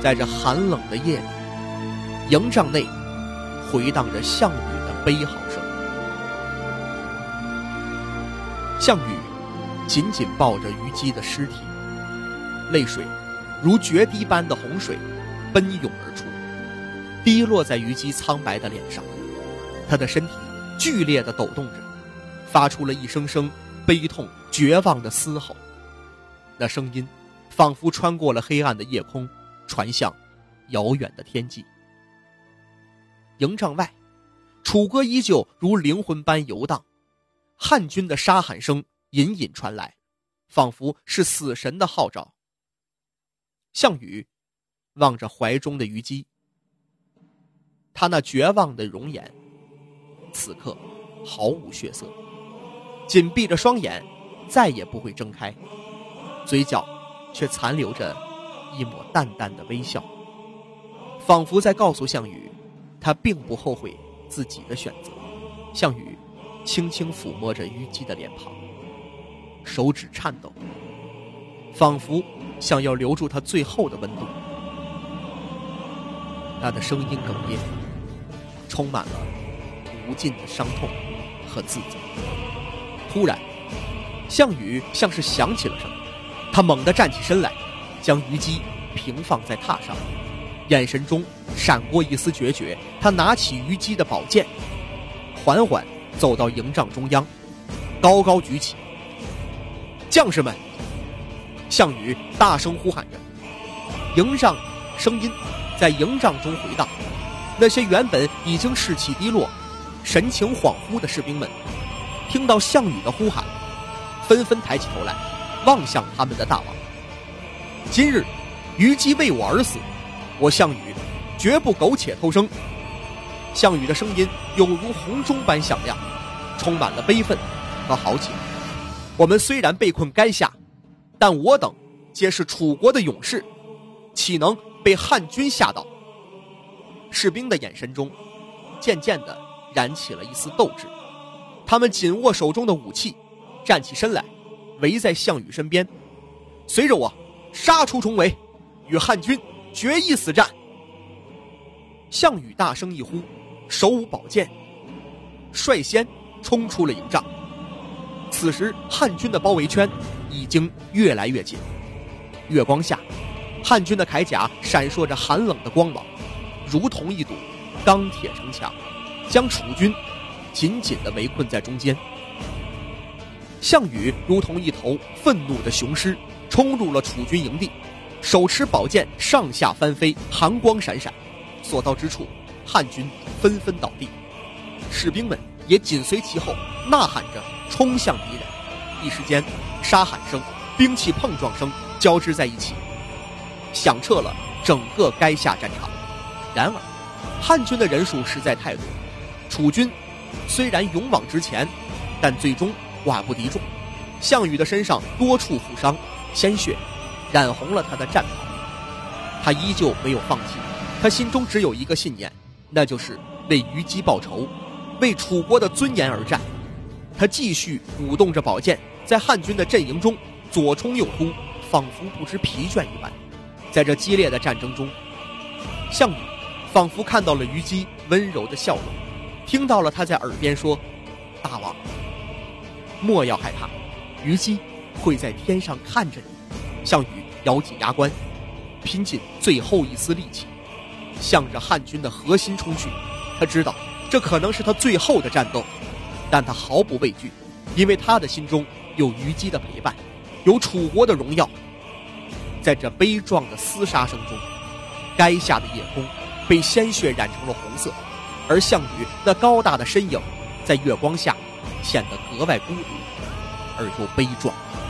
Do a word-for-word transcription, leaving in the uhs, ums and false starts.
在这寒冷的夜里，营帐内回荡着项羽的悲嚎声。项羽紧紧抱着虞姬的尸体，泪水如决堤般的洪水奔涌而出，滴落在虞姬苍白的脸上。他的身体剧烈地抖动着，发出了一声声悲痛绝望的嘶吼。那声音仿佛穿过了黑暗的夜空，传向遥远的天际。营帐外，楚歌依旧如灵魂般游荡，汉军的杀喊声隐隐传来，仿佛是死神的号召。项羽望着怀中的虞姬，他那绝望的容颜此刻毫无血色，紧闭着双眼，再也不会睁开，嘴角却残留着一抹淡淡的微笑，仿佛在告诉项羽，他并不后悔自己的选择。项羽轻轻抚摸着虞姬的脸庞，手指颤抖，仿佛想要留住她最后的温度。他的声音哽咽，充满了无尽的伤痛和自责。突然，项羽像是想起了什么，他猛地站起身来，将虞姬平放在榻上，眼神中闪过一丝决绝。他拿起虞姬的宝剑，缓缓走到营帐中央，高高举起。将士们！项羽大声呼喊着，营帐声音在营帐中回荡。那些原本已经士气低落、神情恍惚的士兵们，听到项羽的呼喊，纷纷抬起头来，望向他们的大王。今日虞姬为我而死，我项羽绝不苟且偷生。项羽的声音有如洪钟般响亮，充满了悲愤和豪情。我们虽然被困垓下，但我等皆是楚国的勇士，岂能被汉军吓到？士兵的眼神中渐渐地燃起了一丝斗志，他们紧握手中的武器，站起身来，围在项羽身边。随着我杀出重围，与汉军决一死战。项羽大声一呼，手舞宝剑，率先冲出了营帐。此时汉军的包围圈已经越来越近，月光下，汉军的铠甲闪烁着寒冷的光芒，如同一堵钢铁城墙，将楚军紧紧地围困在中间。项羽如同一头愤怒的雄狮，冲入了楚军营地，手持宝剑上下翻飞，寒光闪闪，所到之处，汉军纷纷倒地，士兵们也紧随其后，呐喊着冲向敌人。一时间，杀喊声、兵器碰撞声交织在一起，响彻了整个垓下战场。然而，汉军的人数实在太多，楚军虽然勇往直前，但最终寡不敌众。项羽的身上多处负伤，鲜血染红了他的战袍。他依旧没有放弃，他心中只有一个信念，那就是为虞姬报仇，为楚国的尊严而战。他继续舞动着宝剑，在汉军的阵营中左冲右突，仿佛不知疲倦一般。在这激烈的战争中，项羽仿佛看到了虞姬温柔的笑容，听到了他在耳边说：大王，莫要害怕，虞姬会在天上看着你。项羽咬紧牙关，拼尽最后一丝力气，向着汉军的核心冲去。他知道这可能是他最后的战斗，但他毫不畏惧，因为他的心中有虞姬的陪伴，有楚国的荣耀。在这悲壮的厮杀声中，垓下的夜空被鲜血染成了红色，而项羽那高大的身影在月光下显得格外孤独而又悲壮。